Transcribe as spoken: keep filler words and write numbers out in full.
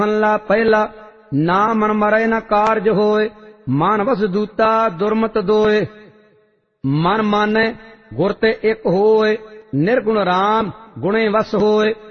ਮਹਲਾ ਪਹਿਲਾ। ਨਾ ਮਨ ਮਰੈ ਨਾ ਕਾਰਜ ਹੋਏ, ਮਨ ਵਸ ਦੂਤਾ ਦੁਰਮਤ ਦੋਏ। ਮਨ ਮਾਨੈ ਗੁਰ ਤੇ ਇੱਕ ਹੋਏ, ਨਿਰਗੁਣ ਰਾਮ ਗੁਣੇ ਵਸ ਹੋਏ।